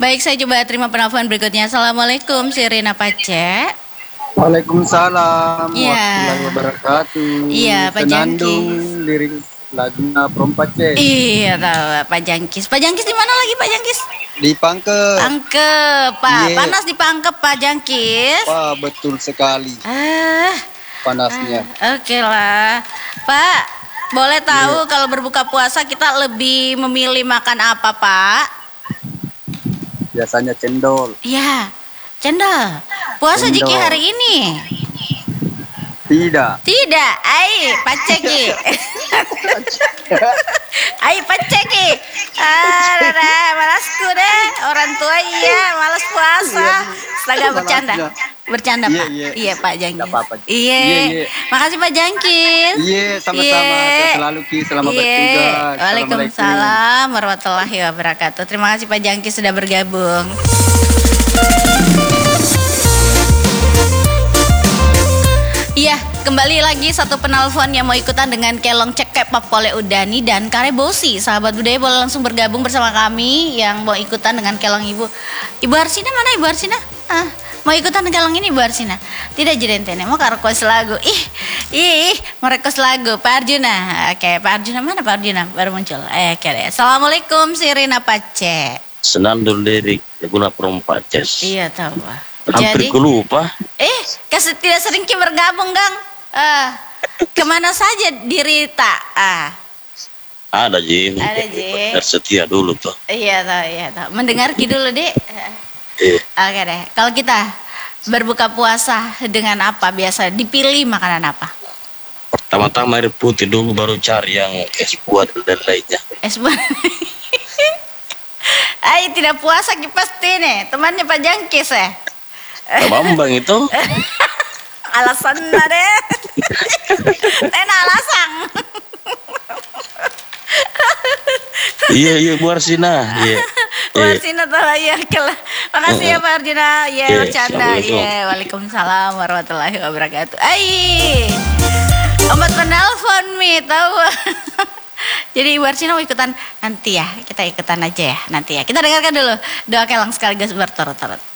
Baik, saya coba terima penelpon berikutnya. Assalamualaikum, Sirina Pace. Waalaikumsalam Iya. warahmatullahi wabarakatuh. Iya, Pak Senandung Jangkis. lirik lagunya Perompat C. Iya, tahu Pak Jangkis. Pak Jangkis di mana lagi, Pak Jangkis? Di Pangkep. Pangkep, Pak. Iya. Panas di Pangkep, Pak Jangkis. Wah, betul sekali Ah, panasnya. oke lah. Pak, boleh tahu kalau berbuka puasa kita lebih memilih makan apa, Pak? Biasanya cendol. Iya, cendol. Puasa Cendol. Jiki hari ini? Tidak. Tidak, ai paceki. Ai paceki. Malasku deh. Orang tua iya, malas puasa. Astaga, bercanda. Bercanda, Iya, Pak. iya. Iya, Pak Jangkis. Nggak apa-apa. Iya. Iya. Makasih Pak Jangkis. Iya, sama-sama. Iya. Sehat selalu Ki, selamat Iya. bertugas. Waalaikumsalam warahmatullahi wabarakatuh. Terima kasih Pak Jangkis sudah bergabung. Iya, kembali lagi satu penelpon yang mau ikutan dengan kelong cekep Papole Udani dan Karebosi. Sahabat budaya boleh langsung bergabung bersama kami yang mau ikutan dengan kelong Ibu. Ibu Arsina mana Ibu Arsina? Mau ikutan kelong ini Ibu Arsina? Tidak jedentene, mau request lagu. Mau request lagu Pak Arjuna. Oke, Pak Arjuna mana Pak Arjuna? Baru muncul. Oke deh. Assalamualaikum Sirina Pace. Senandung lirik guna Perompat C. Iya tahu Pak. Hampir ku lupa. Tidak sering Ki bergabung, Gang. Kemana saja diri tak? Ada Ji. Ada, Ji. Setia dulu tuh. Iya tahu. Mendengar Ki dulu, Dek. Iya. Oke deh. Kalau kita berbuka puasa dengan apa biasa? Dipilih makanan apa? Pertama-tama air putih dulu, baru cari yang es buah dan lainnya. Es buah. Tidak puasa Ki pasti nih. Temannya Pak Jangkis ya. Pak Bambang itu. Alasan deh. Tena alasan. Iya Bu Arsina. Iya. Bu Arsina tahu ya kelah. Makasih ya Pak Arjuna. Iya, bercanda. Iya, Waalaikumsalam warahmatullahi wabarakatuh. Omat penelpon mi tahu. Jadi Ibu Arsina mau ikutan nanti ya. Kita ikutan aja ya nanti ya. Kita dengarkan dulu doa kelang sekaligus berturut-turut.